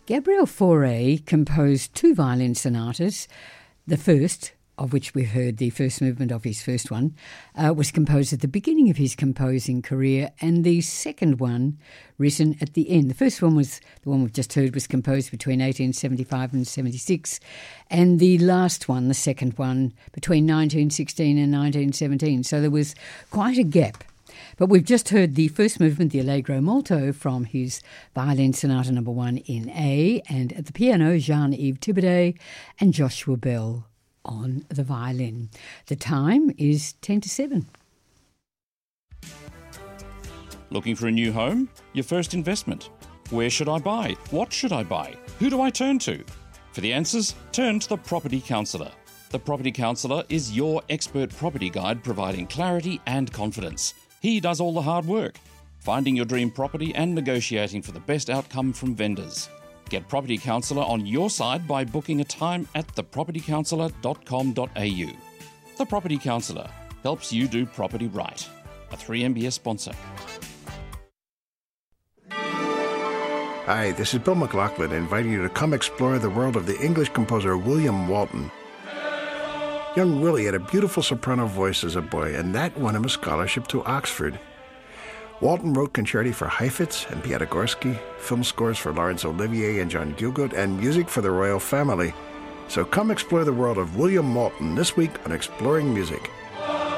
Gabriel Fauré composed two violin sonatas. The first, of which we've heard the first movement of his first one, was composed at the beginning of his composing career, and the second one written at the end. The first one was the one we've just heard, was composed between 1875 and 76, and the last one, the second one, between 1916 and 1917. So there was quite a gap. But we've just heard the first movement, the Allegro Molto, from his Violin Sonata No. 1 in A, and at the piano, Jean-Yves Thibaudet and Joshua Bell on the violin. The time is 10 to 7. Looking for a new home? Your first investment? Where should I buy? What should I buy? Who do I turn to? For the answers, turn to the Property Counsellor. The Property Counsellor is your expert property guide, providing clarity and confidence. He does all the hard work, finding your dream property and negotiating for the best outcome from vendors. Get Property Counsellor on your side by booking a time at thepropertycounsellor.com.au. The Property Counsellor helps you do property right. A 3MBS sponsor. Hi, this is Bill McLaughlin inviting you to come explore the world of the English composer William Walton. Young Willie had a beautiful soprano voice as a boy, and that won him a scholarship to Oxford. Walton wrote concerti for Heifetz and Piatigorsky, film scores for Laurence Olivier and John Gielgud, and music for the royal family. So come explore the world of William Walton this week on Exploring Music.